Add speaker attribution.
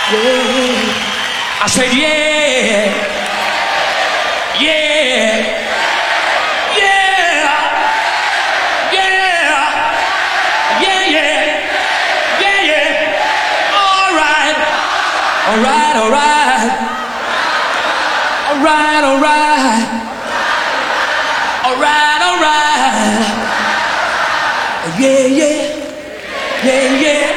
Speaker 1: yeah. I said, yeah, yeah, yeah, yeah, yeah, yeah, yeah, yeah. All right, all right, all right, all right, all right, all right, all right. Yeah, yeah, yeah, yeah.